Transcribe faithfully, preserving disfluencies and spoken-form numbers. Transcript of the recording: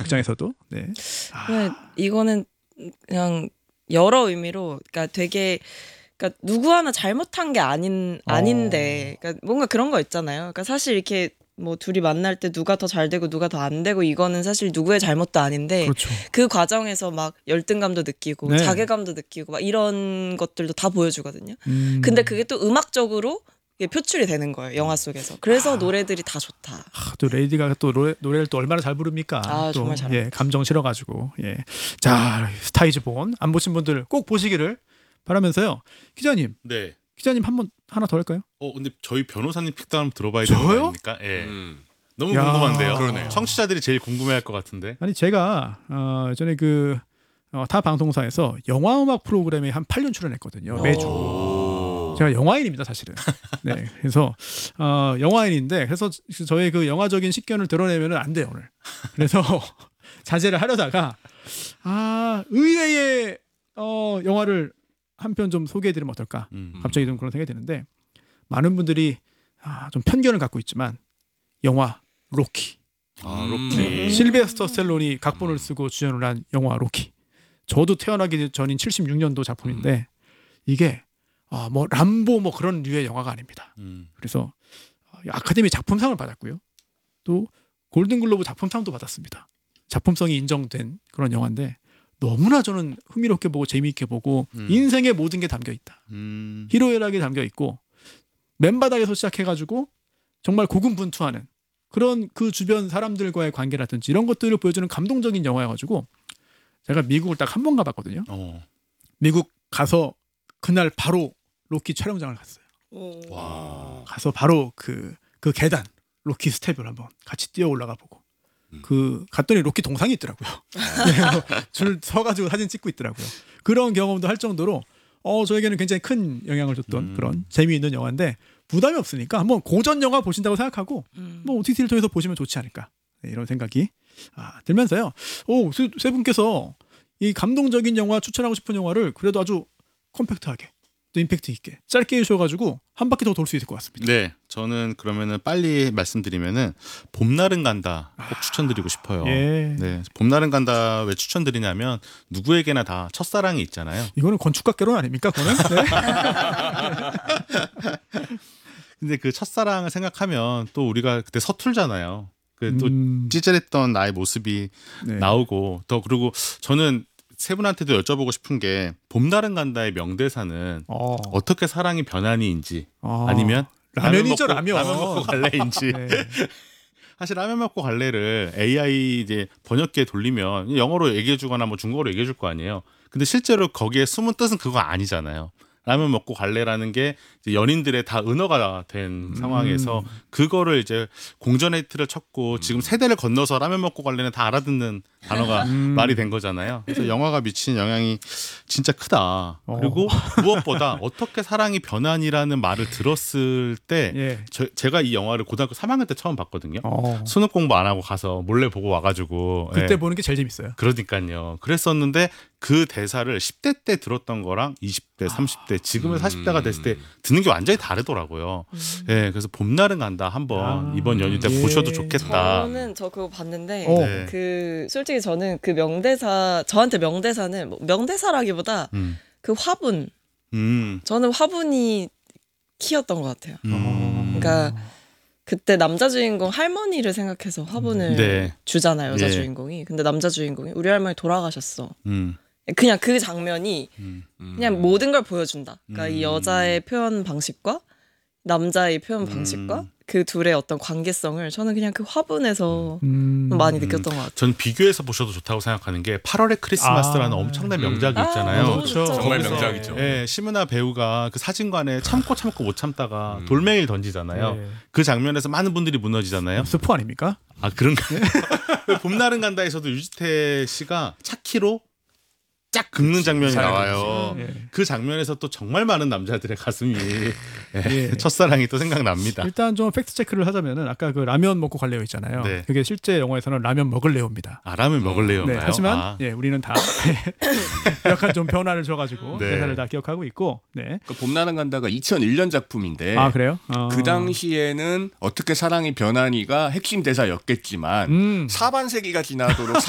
극장에서도. 네. 아. 이거는 그냥 여러 의미로, 그러니까 되게, 그러니까 누구 하나 잘못한 게 아닌 아닌데, 그러니까 뭔가 그런 거 있잖아요. 그러니까 사실 이렇게 뭐 둘이 만날 때 누가 더 잘 되고 누가 더 안 되고 이거는 사실 누구의 잘못도 아닌데, 그렇죠. 그 과정에서 막 열등감도 느끼고 네. 자괴감도 느끼고 막 이런 것들도 다 보여주거든요. 음. 근데 그게 또 음악적으로 표출이 되는 거예요, 영화 속에서. 그래서 아. 노래들이 다 좋다. 아, 또 레이디 가가 또 노래, 노래를 또 얼마나 잘 부릅니까? 아, 또, 정말 잘합니다. 예, 감정 실어가지고. 예. 자, 스타이즈 본 안 보신 분들 꼭 보시기를 바라면서요. 기자님. 네. 기자님 한 번 하나 더 할까요? 어, 근데 저희 변호사님 픽도 한번 들어봐야 되는 거 아닙니까? 예. 음. 너무 야, 궁금한데요. 그러네요. 청취자들이 제일 궁금해할 것 같은데. 아니 제가 어, 전에 그 어, 타 방송사에서 영화 음악 프로그램에 한 팔 년 출연했거든요. 매주. 오. 제가 영화인입니다, 사실은. 네, 그래서 어, 영화인인데 그래서 저의 그 영화적인 식견을 드러내면 안 돼요 오늘. 그래서 자제를 하려다가 아 의외의 어, 영화를 한 편 좀 소개해드리면 어떨까? 음. 갑자기 좀 그런 생각이 드는데 많은 분들이 아, 좀 편견을 갖고 있지만 영화 로키. 아, 음. 로키. 실베스터 스텔론이 각본을 쓰고 주연을 한 영화 로키. 저도 태어나기 전인 칠십육 년도 작품인데 이게 아, 뭐 람보 뭐 그런 류의 영화가 아닙니다. 음. 그래서 아카데미 작품상을 받았고요. 또 골든글로브 작품상도 받았습니다. 작품성이 인정된 그런 영화인데 너무나 저는 흥미롭게 보고 재미있게 보고 음. 인생의 모든 게 담겨 있다. 음. 희로애락이 담겨 있고 맨바닥에서 시작해가지고 정말 고군분투하는 그런 그 주변 사람들과의 관계라든지 이런 것들을 보여주는 감동적인 영화여가지고 제가 미국을 딱 한 번 가봤거든요. 어. 미국 가서 그날 바로 로키 촬영장을 갔어요. 오. 와. 가서 바로 그, 그 계단 로키 스텝을 한번 같이 뛰어 올라가 보고 음. 그 갔더니 로키 동상이 있더라고요. 줄 서가지고 사진 찍고 있더라고요. 그런 경험도 할 정도로 어 저에게는 굉장히 큰 영향을 줬던 음. 그런 재미있는 영화인데 부담이 없으니까 한번 고전 영화 보신다고 생각하고 음. 뭐 오티티를 통해서 보시면 좋지 않을까 네, 이런 생각이 아, 들면서요. 오, 세, 세 분께서 이 감동적인 영화 추천하고 싶은 영화를 그래도 아주 컴팩트하게 또 임팩트 있게 짧게 해주셔가지고 한 바퀴 더 돌 수 있을 것 같습니다. 네, 저는 그러면은 빨리 말씀드리면은 봄날은 간다 꼭 추천드리고 싶어요. 예. 네, 봄날은 간다 왜 추천드리냐면 누구에게나 다 첫사랑이 있잖아요. 이거는 건축가 결혼 아닙니까? 그거는? 네. 근데 그 첫사랑을 생각하면 또 우리가 그때 서툴잖아요. 그 또 음, 찌질했던 나의 모습이 네. 나오고 더 그리고 저는 세 분한테도 여쭤보고 싶은 게 봄날은 간다의 명대사는 어. 어떻게 사랑이 변하니인지 아. 아니면 라면이죠, 먹고, 라면. 라면 먹고 갈래인지. 네. 사실 라면 먹고 갈래를 에이아이 이제 번역기에 돌리면 영어로 얘기해주거나 뭐 중국어로 얘기해줄 거 아니에요. 근데 실제로 거기에 숨은 뜻은 그거 아니잖아요. 라면 먹고 갈래라는 게 이제 연인들의 다 은어가 된 음. 상황에서 그거를 이제 공전히트를 쳤고 지금 세대를 건너서 라면 먹고 갈래는 다 알아듣는 단어가 음. 말이 된 거잖아요. 그래서 영화가 미친 영향이 진짜 크다. 그리고 무엇보다 어떻게 사랑이 변하니라는 말을 들었을 때 예. 저, 제가 이 영화를 고등학교 삼 학년 때 처음 봤거든요. 어. 수능 공부 안 하고 가서 몰래 보고 와가지고 그때 예. 보는 게 제일 재밌어요. 그러니까요. 그랬었는데 그 대사를 십 대 때 들었던 거랑 이십 대, 삼십 대, 지금은 사십 대가 됐을 때 듣는 게 완전히 다르더라고요. 음. 예, 그래서 봄날은 간다 한번 아, 이번 연휴 때 예. 보셔도 좋겠다. 저는 저 그거 봤는데 어. 네. 그 솔직히 저는 그 명대사 저한테 명대사는 뭐 명대사라기보다 음, 그 화분 음, 저는 화분이 키였던 것 같아요. 음. 그러니까 그때 남자 주인공 할머니를 생각해서 화분을 네. 주잖아요, 여자 예. 주인공이. 근데 남자 주인공이 우리 할머니 돌아가셨어. 음, 그냥 그 장면이 음. 그냥 모든 걸 보여준다. 그러니까 음. 이 여자의 표현 방식과 남자의 표현 방식과 음. 그 둘의 어떤 관계성을 저는 그냥 그 화분에서 음. 많이 느꼈던 것 같아요. 전 비교해서 보셔도 좋다고 생각하는 게 팔월의 크리스마스라는 아. 엄청난 음. 명작이 아, 있잖아요. 너무 그렇죠. 좋죠. 정말 거기서, 명작이죠. 예, 심은하 배우가 그 사진관에 참고 참고 못 참다가 음. 돌멩이를 던지잖아요. 네. 그 장면에서 많은 분들이 무너지잖아요. 스포 아닙니까? 아 그런가요? 봄날은 간다에서도 유지태 씨가 차키로 쫙 긁는 장면이 사랑을 나와요. 예. 그 장면에서 또 정말 많은 남자들의 가슴이 예, 예. 첫사랑이 또 생각납니다. 일단 좀 팩트 체크를 하자면은 아까 그 라면 먹고 갈래요 있잖아요. 네. 그게 실제 영화에서는 라면 먹을래요입니다. 아 라면 먹을래요? 네, 하지만 아. 예, 우리는 다 약간 좀 변화를 줘가지고 네. 대사를 다 기억하고 있고. 네. 그 봄날은 간다가 이천일 년 작품인데 아 그래요? 어. 그 당시에는 어떻게 사랑이 변하니가 핵심 대사였겠지만 음. 사반세기가 지나도록